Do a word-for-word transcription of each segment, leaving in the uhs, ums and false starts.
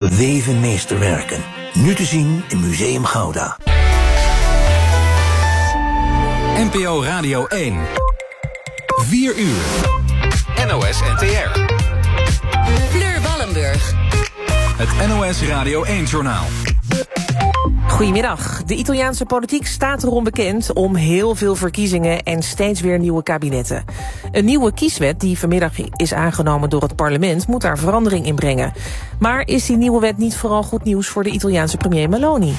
Wevenmeesterwerken. Nu te zien in Museum Gouda. N P O Radio één. vier uur. N O S N T R. Fleur Wallenburg. Het N O S Radio één-journaal. Goedemiddag. De Italiaanse politiek staat erom bekend om heel veel verkiezingen en steeds weer nieuwe kabinetten. Een nieuwe kieswet die vanmiddag is aangenomen door het parlement moet daar verandering in brengen. Maar is die nieuwe wet niet vooral goed nieuws voor de Italiaanse premier Meloni?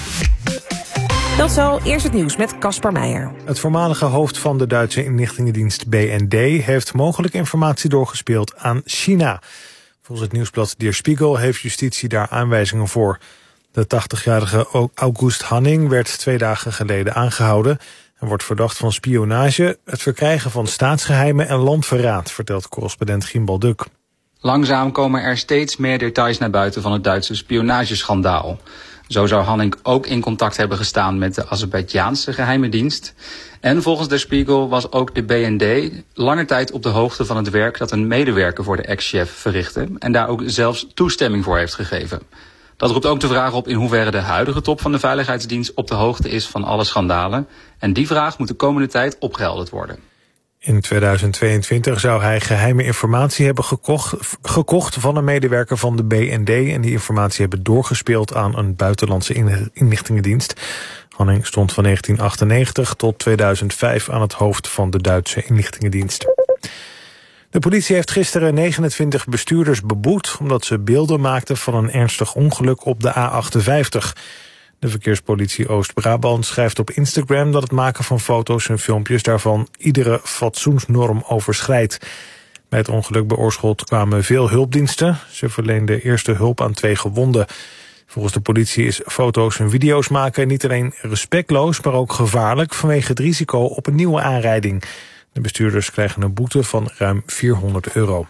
Dat zo, eerst het nieuws met Caspar Meijer. Het voormalige hoofd van de Duitse inlichtingendienst B N D heeft mogelijk informatie doorgespeeld aan China. Volgens het nieuwsblad Der Spiegel heeft justitie daar aanwijzingen voor. De tachtigjarige August Hanning werd twee dagen geleden aangehouden en wordt verdacht van spionage, het verkrijgen van staatsgeheimen en landverraad, vertelt correspondent Gimbal Duk. Langzaam komen er steeds meer details naar buiten van het Duitse spionageschandaal. Zo zou Hanning ook in contact hebben gestaan met de Azerbeidzjaanse geheime dienst. En volgens Der Spiegel was ook de B N D lange tijd op de hoogte van het werk dat een medewerker voor de ex-chef verrichtte en daar ook zelfs toestemming voor heeft gegeven. Dat roept ook de vraag op in hoeverre de huidige top van de Veiligheidsdienst op de hoogte is van alle schandalen. En die vraag moet de komende tijd opgehelderd worden. In tweeduizend tweeëntwintig zou hij geheime informatie hebben gekocht, gekocht van een medewerker van de B N D en die informatie hebben doorgespeeld aan een buitenlandse inlichtingendienst. Hanning stond van negentien achtennegentig tot tweeduizend vijf aan het hoofd van de Duitse inlichtingendienst. De politie heeft gisteren negenentwintig bestuurders beboet omdat ze beelden maakten van een ernstig ongeluk op de A achtenvijftig. De verkeerspolitie Oost-Brabant schrijft op Instagram dat het maken van foto's en filmpjes daarvan iedere fatsoensnorm overschrijdt. Bij het ongeluk bij Oorschot kwamen veel hulpdiensten. Ze verleenden eerste hulp aan twee gewonden. Volgens de politie is foto's en video's maken niet alleen respectloos, maar ook gevaarlijk vanwege het risico op een nieuwe aanrijding. De bestuurders krijgen een boete van ruim vierhonderd euro.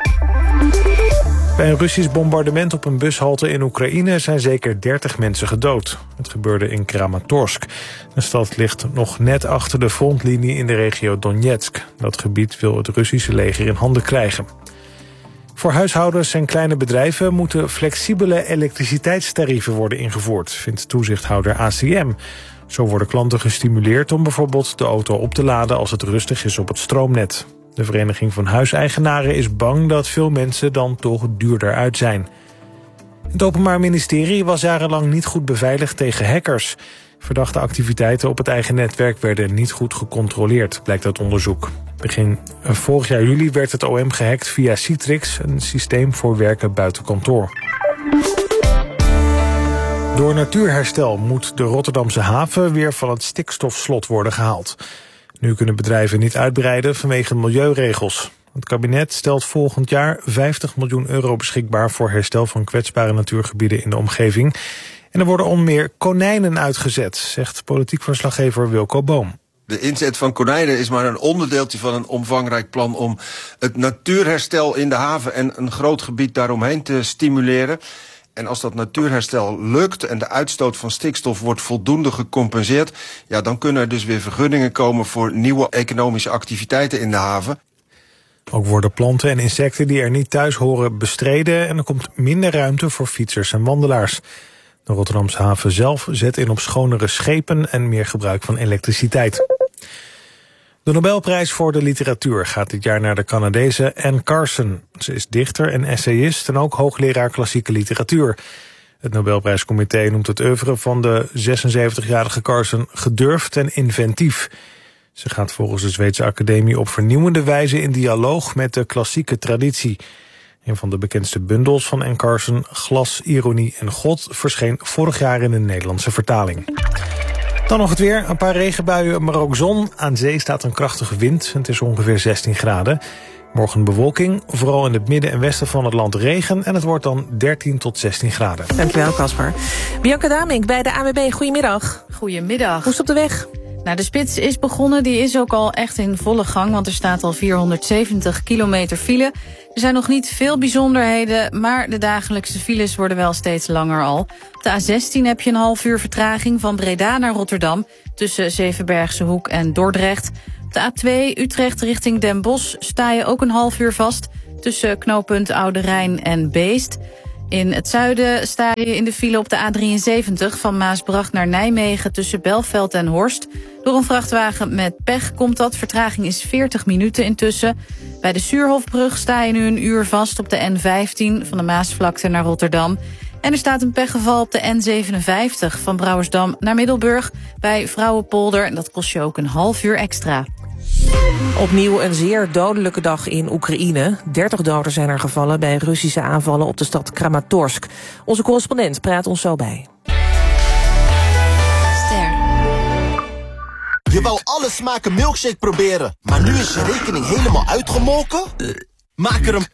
Bij een Russisch bombardement op een bushalte in Oekraïne zijn zeker dertig mensen gedood. Het gebeurde in Kramatorsk. De stad ligt nog net achter de frontlinie in de regio Donetsk. Dat gebied wil het Russische leger in handen krijgen. Voor huishoudens en kleine bedrijven moeten flexibele elektriciteitstarieven worden ingevoerd, vindt toezichthouder A C M. Zo worden klanten gestimuleerd om bijvoorbeeld de auto op te laden als het rustig is op het stroomnet. De Vereniging van Huiseigenaren is bang dat veel mensen dan toch duurder uit zijn. Het Openbaar Ministerie was jarenlang niet goed beveiligd tegen hackers. Verdachte activiteiten op het eigen netwerk werden niet goed gecontroleerd, blijkt uit onderzoek. Begin vorig jaar juli werd het O M gehackt via Citrix, een systeem voor werken buiten kantoor. Door natuurherstel moet de Rotterdamse haven weer van het stikstofslot worden gehaald. Nu kunnen bedrijven niet uitbreiden vanwege milieuregels. Het kabinet stelt volgend jaar vijftig miljoen euro beschikbaar voor herstel van kwetsbare natuurgebieden in de omgeving. En er worden onder meer konijnen uitgezet, zegt politiek verslaggever Wilco Boom. De inzet van konijnen is maar een onderdeeltje van een omvangrijk plan om het natuurherstel in de haven en een groot gebied daaromheen te stimuleren. En als dat natuurherstel lukt en de uitstoot van stikstof wordt voldoende gecompenseerd, ja, dan kunnen er dus weer vergunningen komen voor nieuwe economische activiteiten in de haven. Ook worden planten en insecten die er niet thuis horen bestreden en er komt minder ruimte voor fietsers en wandelaars. De Rotterdamse haven zelf zet in op schonere schepen en meer gebruik van elektriciteit. De Nobelprijs voor de literatuur gaat dit jaar naar de Canadese Anne Carson. Ze is dichter en essayist en ook hoogleraar klassieke literatuur. Het Nobelprijscomité noemt het oeuvre van de zesenzeventigjarige Carson gedurfd en inventief. Ze gaat volgens de Zweedse Academie op vernieuwende wijze in dialoog met de klassieke traditie. Een van de bekendste bundels van Anne Carson, Glas, Ironie en God, verscheen vorig jaar in een Nederlandse vertaling. Dan nog het weer, een paar regenbuien, maar ook zon. Aan zee staat een krachtige wind, het is ongeveer zestien graden. Morgen bewolking, vooral in het midden en westen van het land regen... en het wordt dan dertien tot zestien graden. Dankjewel, Caspar. Bianca Damink bij de A N W B, goedemiddag. Goedemiddag. Hoe is het op de weg? Nou, de spits is begonnen, die is ook al echt in volle gang... want er staat al vierhonderdzeventig kilometer file. Er zijn nog niet veel bijzonderheden... maar de dagelijkse files worden wel steeds langer al. Op de A zestien heb je een half uur vertraging van Breda naar Rotterdam... tussen Zevenbergse Hoek en Dordrecht. Op de A twee Utrecht richting Den Bosch sta je ook een half uur vast... tussen knooppunt Oude Rijn en Beest... In het zuiden sta je in de file op de A drieënzeventig van Maasbracht naar Nijmegen tussen Belveld en Horst. Door een vrachtwagen met pech komt dat. Vertraging is veertig minuten intussen. Bij de Suurhofbrug sta je nu een uur vast op de N vijftien van de Maasvlakte naar Rotterdam. En er staat een pechgeval op de N zevenenvijftig van Brouwersdam naar Middelburg bij Vrouwenpolder. En dat kost je ook een half uur extra. Opnieuw een zeer dodelijke dag in Oekraïne. dertig doden zijn er gevallen bij Russische aanvallen op de stad Kramatorsk. Onze correspondent praat ons zo bij. Ster. Je wou alle smaken milkshake proberen, maar nu is je rekening helemaal uitgemolken? Maak er een